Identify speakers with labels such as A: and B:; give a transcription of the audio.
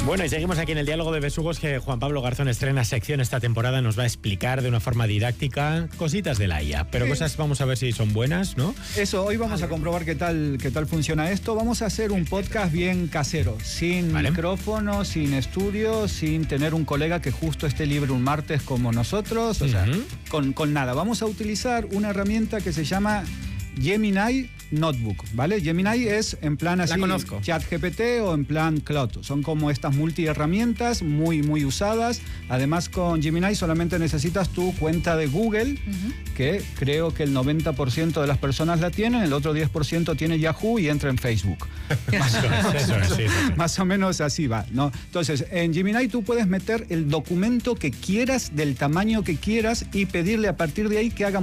A: Bueno, y seguimos aquí en el Diálogo de Besugos, que Juan Pablo Garzón estrena sección esta temporada. Nos va a explicar de una forma didáctica cositas de la IA, pero cosas, vamos a ver si son buenas, ¿no?
B: Eso, hoy vamos a comprobar qué tal funciona esto. Vamos a hacer un podcast bien casero, sin micrófono, sin estudio, sin tener un colega que justo esté libre un martes como nosotros, o sea, con nada. Vamos a utilizar una herramienta que se llama Gemini Notebook, ¿vale? Gemini es en plan así, ChatGPT o en plan Claude. Son como estas multiherramientas muy, muy usadas. Además, con Gemini solamente necesitas tu cuenta de Google, que creo que el 90% de las personas la tienen, el otro 10% tiene Yahoo y entra en Facebook. Más o menos así va, ¿no? Entonces, en Gemini tú puedes meter el documento que quieras, del tamaño que quieras, y pedirle a partir de ahí que haga